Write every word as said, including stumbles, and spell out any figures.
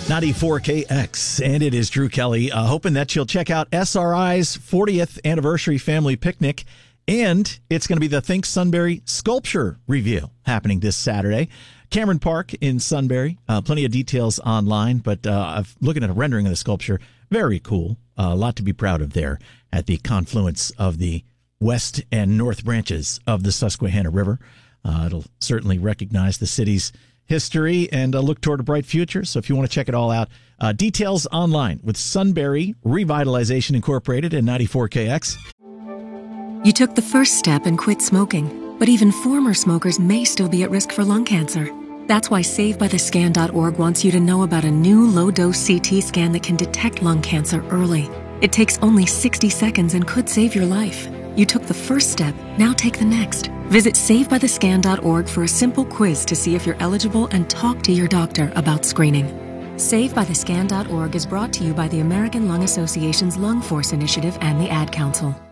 ninety-four K X, and it is Drew Kelly, uh, hoping that you'll check out S R I's fortieth anniversary family picnic, and it's going to be the Think Sunbury sculpture reveal happening this Saturday. Cameron Park in Sunbury. Uh, plenty of details online, but uh, I'm looking at a rendering of the sculpture. Very cool. Uh, a lot to be proud of there at the confluence of the west and north branches of the Susquehanna River. Uh, it'll certainly recognize the city's history and uh, look toward a bright future. So if you want to check it all out, uh, details online with Sunbury Revitalization Incorporated and ninety-four K X. You took the first step and quit smoking, but even former smokers may still be at risk for lung cancer. That's why Save By The Scan dot org wants you to know about a new low-dose C T scan that can detect lung cancer early. It takes only sixty seconds and could save your life. You took the first step, now take the next. Visit Save By The Scan dot org for a simple quiz to see if you're eligible and talk to your doctor about screening. Save By The Scan dot org is brought to you by the American Lung Association's Lung Force Initiative and the Ad Council.